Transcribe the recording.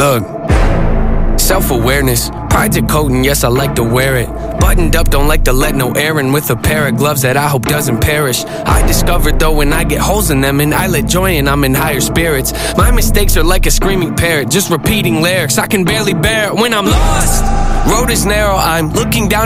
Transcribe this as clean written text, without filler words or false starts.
Look, self-awareness, pride's a coat and yes I like to wear it. Buttoned up, don't like to let no air in, with a pair of gloves that I hope doesn't perish. I discovered though when I get holes in them, and I let joy in, I'm in higher spirits. My mistakes are like a screaming parrot, just repeating lyrics. I can barely bear it when I'm lost. Road is narrow, I'm looking down